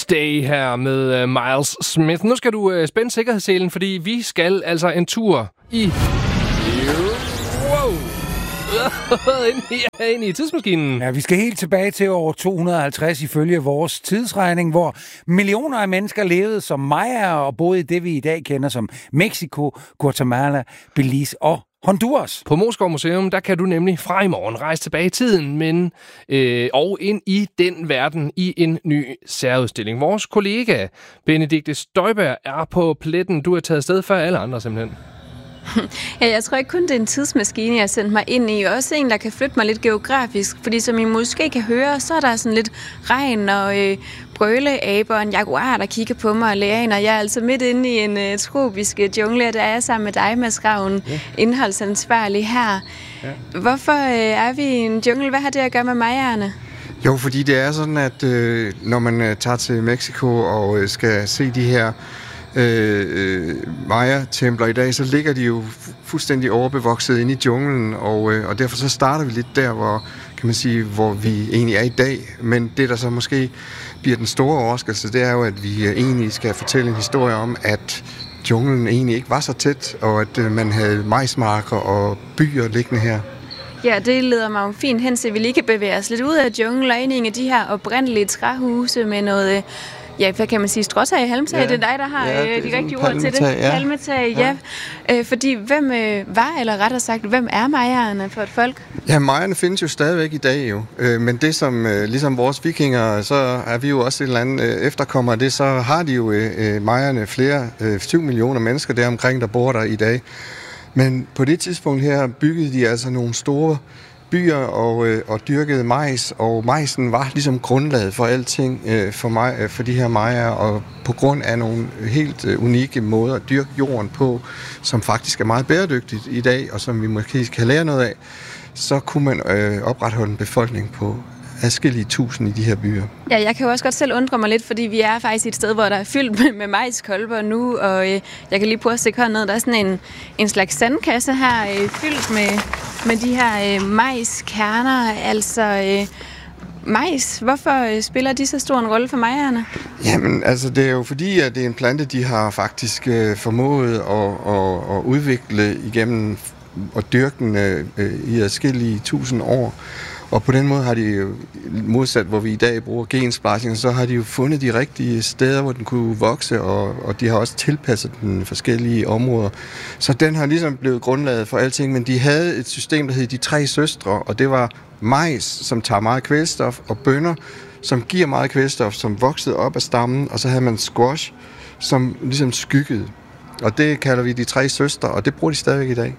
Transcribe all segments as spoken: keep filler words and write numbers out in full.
Day her med uh, Miles Smith. Nu skal du uh, spænde sikkerhedsselen, fordi vi skal altså en tur i... Wow! ind, i, ind i tidsmaskinen. Ja, vi skal helt tilbage til år to hundrede og halvtreds ifølge vores tidsregning, hvor millioner af mennesker levede som mayaer og boede i det, vi i dag kender som Mexico, Guatemala, Belize og Honduras. På Moskov Museum, der kan du nemlig fra i morgen rejse tilbage i tiden, men øh, og ind i den verden i en ny særudstilling. Vores kollega Benedikte Støjberg er på pletten. Du er taget afsted før alle andre simpelthen. Ja, jeg tror ikke kun, det er en tidsmaskine, jeg har sendt mig ind i. Også en, der kan flytte mig lidt geografisk. Fordi som I måske kan høre, så er der sådan lidt regn og øh, brøleaber og en jaguar, der kigger på mig og lærer en. Og jeg er altså midt inde i en øh, tropisk jungle, og der er jeg sammen med dig, Mads Ravn, ja. Indholdsansvarlig her. Ja. Hvorfor øh, er vi i en jungle? Hvad har det at gøre med mayaerne? Jo, fordi det er sådan, at øh, når man øh, tager til Mexico og øh, skal se de her Øh, Maya-templer i dag, så ligger de jo fuldstændig overbevokset inde i junglen, og, øh, og derfor så starter vi lidt der, hvor, kan man sige, hvor vi egentlig er i dag. Men det, der så måske bliver den store overraskelse, det er jo, at vi egentlig skal fortælle en historie om, at junglen egentlig ikke var så tæt, og at øh, man havde majsmarker og byer liggende her. Ja, det leder mig jo fint hen til, at vi lige kan bevæge os lidt ud af junglen og ind i en af de her oprindelige træhuse med noget... Ja, hvad kan man sige? Stråtag, halmtag, ja. Det er dig, der har ja, øh, de rigtige ord til det. Ja. Halmtag, ja. ja. Øh, fordi hvem øh, var, eller rettere sagt, hvem er mayaerne for et folk? Ja, mayaerne findes jo stadigvæk i dag jo. Øh, men det som, øh, ligesom vores vikinger, så er vi jo også et eller andet øh, efterkommer af det, så har de jo øh, mayaerne flere, øh, syv millioner mennesker der omkring, der bor der i dag. Men på det tidspunkt her byggede de altså nogle store byer og, øh, og dyrkede majs, og majsen var ligesom grundlaget for alting øh, for, mig, øh, for de her mayaer, og på grund af nogle helt øh, unikke måder at dyrke jorden på, som faktisk er meget bæredygtigt i dag, og som vi måske kan lære noget af, så kunne man øh, opretholde en befolkning på adskillige tusind i de her byer. Ja, jeg kan jo også godt selv undre mig lidt, fordi vi er faktisk et sted, hvor der er fyldt med, med majskolber nu, og øh, jeg kan lige prøve at stikke hånden ned. Der er sådan en, en slags sandkasse her, øh, fyldt med, med de her øh, majskerner, altså... Øh, majs, hvorfor øh, spiller de så stor en rolle for mayaerne? Jamen, altså det er jo fordi, at det er en plante, de har faktisk øh, formået at, at, at udvikle igennem og dyrke den øh, i adskillige tusind år. Og på den måde har de jo, modsat hvor vi i dag bruger gensplejsning, så har de jo fundet de rigtige steder, hvor den kunne vokse, og, og de har også tilpasset den forskellige områder. Så den har ligesom blevet grundlaget for alting, men de havde et system, der hed de tre søstre, og det var majs, som tager meget kvælstof, og bønner, som giver meget kvælstof, som voksede op af stammen, og så havde man squash, som ligesom skyggede. Og det kalder vi de tre søstre, og det bruger de stadigvæk i dag.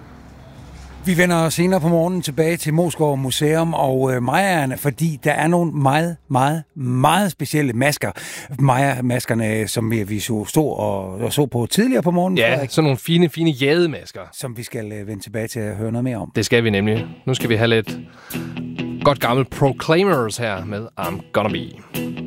Vi vender senere på morgenen tilbage til Moskov Museum og øh, mayaerne, fordi der er nogle meget, meget, meget specielle masker. Maya-maskerne, som vi, vi så, stod og, og så på tidligere på morgenen. Ja, sådan nogle fine, fine jademasker. Som vi skal øh, vende tilbage til at høre noget mere om. Det skal vi nemlig. Nu skal vi have lidt godt gammelt Proclaimers her med I'm Gonna Be.